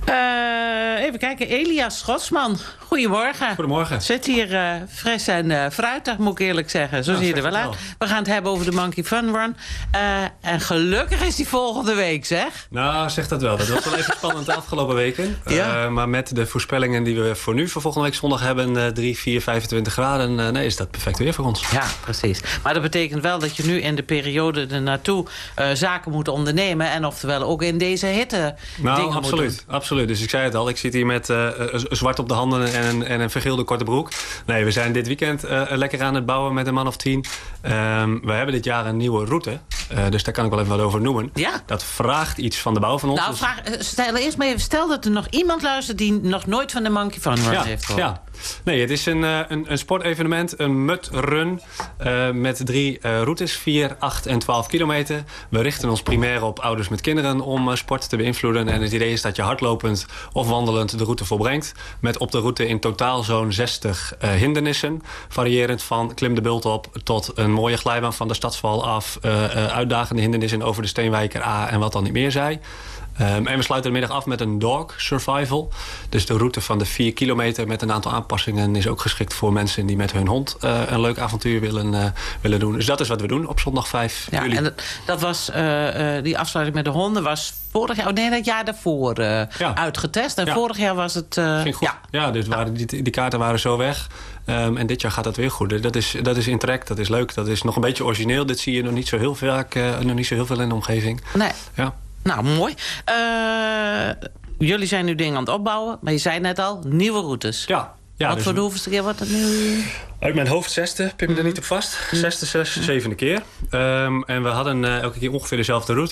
Even kijken, Elias Schotsman. Goedemorgen. Goedemorgen. Zit hier fris en fruitig, moet ik eerlijk zeggen. Zo zie je er wel uit. We gaan het hebben over de Monkey Fun Run. En gelukkig is die volgende week, zeg. Nou, zeg dat wel. Dat was wel even spannend de afgelopen weken. Ja. Maar met de voorspellingen die we voor volgende week zondag hebben... 3, 4, 25 graden, is dat perfect weer voor ons. Ja, precies. Maar dat betekent wel dat je nu in de periode ernaartoe zaken moet ondernemen. En oftewel ook in deze hitte dingen absoluut, moet doen. Absoluut. Dus ik zei het al, ik zit hier met zwart op de handen en een vergeelde korte broek. Nee, we zijn dit weekend lekker aan het bouwen met een man of 10. We hebben dit jaar een nieuwe route. Dus daar kan ik wel even wat over noemen. Ja. Dat vraagt iets van de bouw van ons. Nou, stel dat er nog iemand luistert die nog nooit van de Monkey Fun Run heeft gehoord. Ja. Nee, het is een sportevenement, een mudrun met 3 routes, 4, 8 en 12 kilometer. We richten ons primair op ouders met kinderen om sport te beïnvloeden. En het idee is dat je hardlopend of wandelend de route volbrengt. Met op de route in totaal zo'n 60 hindernissen. Variërend van klim de bult op tot een mooie glijbaan van de Stadsval af. Uitdagende hindernissen over de Steenwijker A en wat dan niet meer zij. En we sluiten de middag af met een dog survival. Dus de route van de 4 kilometer met een aantal aanpassingen is ook geschikt voor mensen die met hun hond een leuk avontuur willen doen. Dus dat is wat we doen op zondag 5 juli. En dat was die afsluiting met de honden was vorig jaar, dat jaar daarvoor uitgetest. En vorig jaar was het... ging goed. Ja, dus die kaarten waren zo weg. En dit jaar gaat dat weer goed. Dat is in trek, dat is leuk, dat is nog een beetje origineel. Dit zie je nog niet zo heel vaak, nog niet zo heel veel in de omgeving. Nee. Ja. Nou, mooi. Jullie zijn nu dingen aan het opbouwen. Maar je zei net al, nieuwe routes. Ja. Wat voor de hoeveelste keer wordt dat nu? Uit mijn hoofd 6e, pin me er niet op vast. 6e, 7e keer. En we hadden elke keer ongeveer dezelfde route.